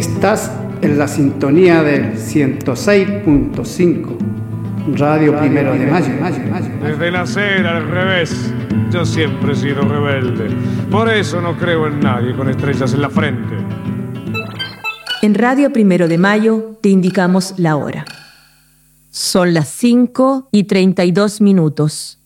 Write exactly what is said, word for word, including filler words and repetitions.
Estás en la sintonía del ciento seis punto cinco, Radio Primero de Mayo. Desde nacer al revés, yo siempre he sido rebelde. Por eso no creo en nadie con estrellas en la frente. En Radio Primero de Mayo te indicamos la hora. Son las cinco y treinta y dos minutos.